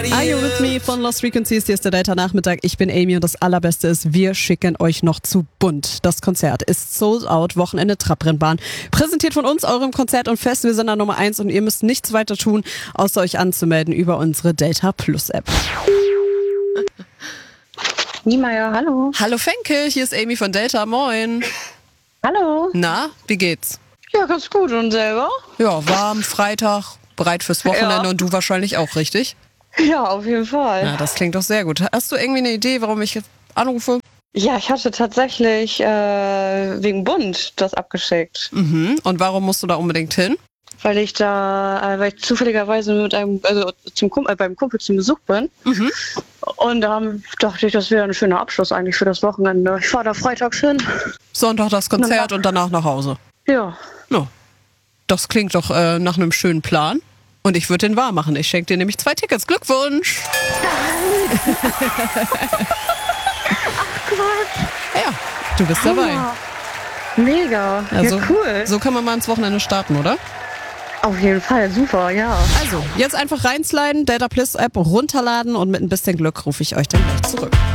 Are You With Me von Lost Frequencies. Hier ist der Data-Nachmittag. Ich bin Amy und das Allerbeste ist, wir schicken euch noch zu Bunt. Das Konzert ist sold out, Wochenende Trabrennbahn. Präsentiert von uns, eurem Konzert- und Festivalsender Nummer 1 und ihr müsst nichts weiter tun, außer euch anzumelden über unsere Data Plus App. Niemeyer, hallo. Hallo Fenke, hier ist Amy von Data, moin. Hallo. Na, wie geht's? Ja, ganz gut. Und selber? Ja, warm, Freitag, bereit fürs Wochenende Ja. und du wahrscheinlich auch, richtig? Ja, auf jeden Fall. Ja, das klingt doch sehr gut. Hast du irgendwie eine Idee, warum ich anrufe? Ja, ich hatte tatsächlich wegen Bund das abgeschickt. Mhm. Und warum musst du da unbedingt hin? Weil ich zufälligerweise mit beim Kumpel zum Besuch bin. Mhm. Und da dachte ich, das wäre ein schöner Abschluss eigentlich für das Wochenende. Ich fahre da freitags hin. Sonntag das Konzert und danach nach Hause. Ja. No. Das klingt doch nach einem schönen Plan. Und ich würde den wahr machen. Ich schenke dir nämlich 2 Tickets. Glückwunsch! Ja, du bist dabei. Mega. Also, ja, cool. So kann man mal ins Wochenende starten, oder? Auf jeden Fall, super, ja. Also, jetzt einfach reinsliden, Data Plus App runterladen und mit ein bisschen Glück rufe ich euch dann gleich zurück.